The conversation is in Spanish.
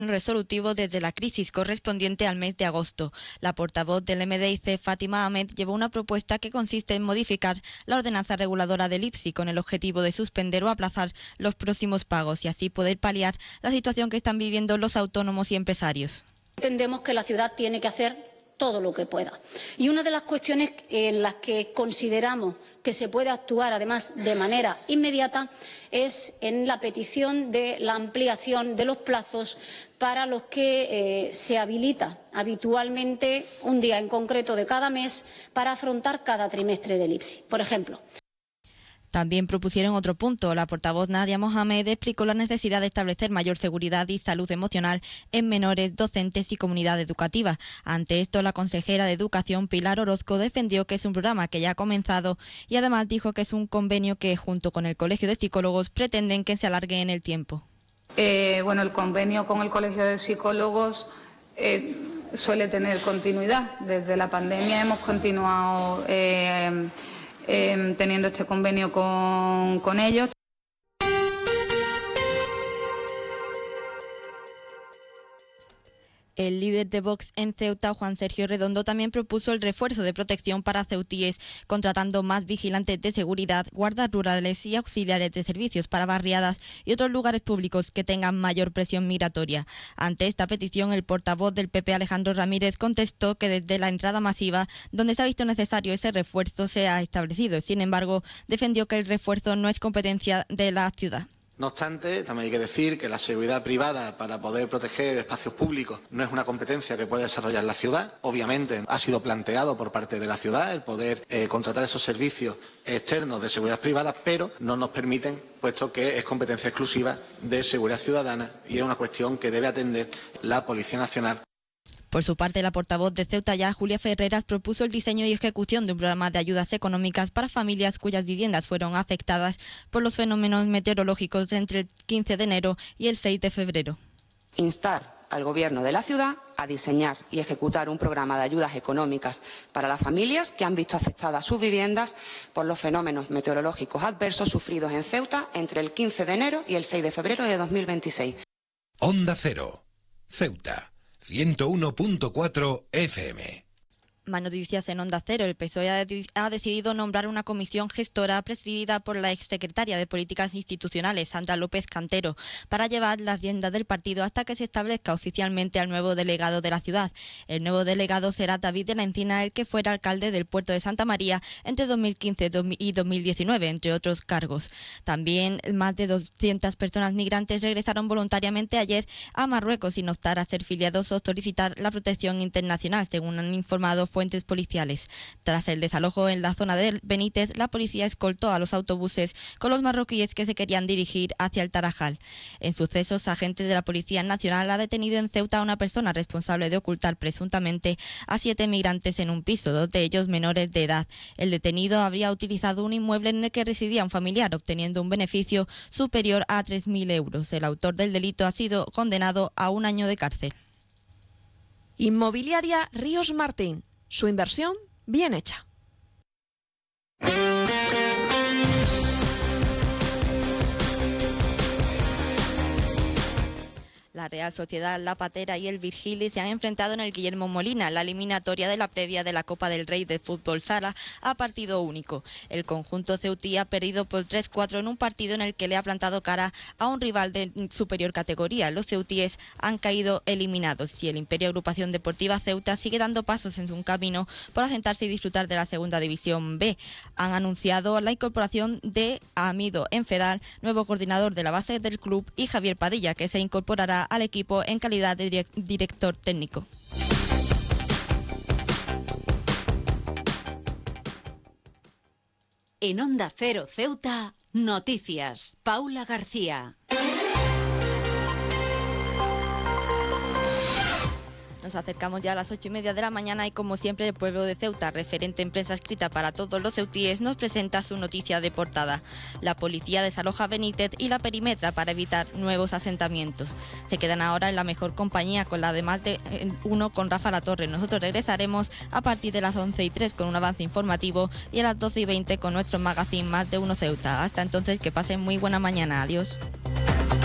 resolutivo desde la crisis correspondiente al mes de agosto. La portavoz del MDIC, Fátima Ahmed, llevó una propuesta que consiste en modificar la ordenanza reguladora del IPSI con el objetivo de suspender o aplazar los próximos pagos y así poder paliar la situación que están viviendo los autónomos y empresarios. Entendemos que la ciudad tiene que hacer todo lo que pueda. Y una de las cuestiones en las que consideramos que se puede actuar, además, de manera inmediata, es en la petición de la ampliación de los plazos para los que se habilita habitualmente un día en concreto de cada mes para afrontar cada trimestre del IPSI. Por ejemplo. También propusieron otro punto. La portavoz Nadia Mohamed explicó la necesidad de establecer mayor seguridad y salud emocional en menores, docentes y comunidad educativa. Ante esto, la consejera de Educación, Pilar Orozco, defendió que es un programa que ya ha comenzado y además dijo que es un convenio que, junto con el Colegio de Psicólogos, pretenden que se alargue en el tiempo. El convenio con el Colegio de Psicólogos suele tener continuidad. Desde la pandemia hemos continuado teniendo este convenio con ellos. El líder de Vox en Ceuta, Juan Sergio Redondo, también propuso el refuerzo de protección para ceutíes, contratando más vigilantes de seguridad, guardas rurales y auxiliares de servicios para barriadas y otros lugares públicos que tengan mayor presión migratoria. Ante esta petición, el portavoz del PP, Alejandro Ramírez, contestó que desde la entrada masiva, donde se ha visto necesario ese refuerzo, se ha establecido. Sin embargo, defendió que el refuerzo no es competencia de la ciudad. No obstante, también hay que decir que la seguridad privada para poder proteger espacios públicos no es una competencia que puede desarrollar la ciudad. Obviamente ha sido planteado por parte de la ciudad el poder contratar esos servicios externos de seguridad privada, pero no nos permiten, puesto que es competencia exclusiva de seguridad ciudadana y es una cuestión que debe atender la Policía Nacional. Por su parte, la portavoz de Ceuta Ya, Julia Ferreras, propuso el diseño y ejecución de un programa de ayudas económicas para familias cuyas viviendas fueron afectadas por los fenómenos meteorológicos entre el 15 de enero y el 6 de febrero. Instar al Gobierno de la ciudad a diseñar y ejecutar un programa de ayudas económicas para las familias que han visto afectadas sus viviendas por los fenómenos meteorológicos adversos sufridos en Ceuta entre el 15 de enero y el 6 de febrero de 2026. Onda Cero, Ceuta. 101.4 FM. Más noticias en Onda Cero. El PSOE ha decidido nombrar una comisión gestora presidida por la exsecretaria de Políticas Institucionales, Sandra López Cantero, para llevar las riendas del partido hasta que se establezca oficialmente al nuevo delegado de la ciudad. El nuevo delegado será David de la Encina, el que fuera alcalde del puerto de Santa María entre 2015 y 2019, entre otros cargos. También más de 200 personas migrantes regresaron voluntariamente ayer a Marruecos sin optar a ser filiados o solicitar la protección internacional, según han informado fuentes policiales. Tras el desalojo en la zona de Benítez, la policía escoltó a los autobuses con los marroquíes que se querían dirigir hacia el Tarajal. En sucesos, agentes de la Policía Nacional ha detenido en Ceuta a una persona responsable de ocultar presuntamente a 7 migrantes en un piso, 2 de ellos menores de edad. El detenido habría utilizado un inmueble en el que residía un familiar, obteniendo un beneficio superior a 3.000 euros. El autor del delito ha sido condenado a 1 año de cárcel. Inmobiliaria Ríos Martín. Su inversión bien hecha. La Real Sociedad, La Patera y el Virgili se han enfrentado en el Guillermo Molina, la eliminatoria de la previa de la Copa del Rey de Fútbol Sala, a partido único. El conjunto ceutí ha perdido por 3-4 en un partido en el que le ha plantado cara a un rival de superior categoría. Los ceutíes han caído eliminados y el Imperio Agrupación Deportiva Ceuta sigue dando pasos en su camino por asentarse y disfrutar de la Segunda División B. Han anunciado la incorporación de Amido Enfedal, nuevo coordinador de la base del club, y Javier Padilla, que se incorporará al equipo en calidad de director técnico. En Onda Cero Ceuta, noticias. Paula García. Nos acercamos ya a las 8:30 de la mañana y, como siempre, el pueblo de Ceuta, referente en prensa escrita para todos los ceutíes, nos presenta su noticia de portada. La policía desaloja Benítez y la perimetra para evitar nuevos asentamientos. Se quedan ahora en la mejor compañía, con la de más de uno con Rafa Latorre. Nosotros regresaremos a partir de las 11:03 con un avance informativo y a las 12:20 con nuestro magazine Más de Uno Ceuta. Hasta entonces, que pasen muy buena mañana. Adiós.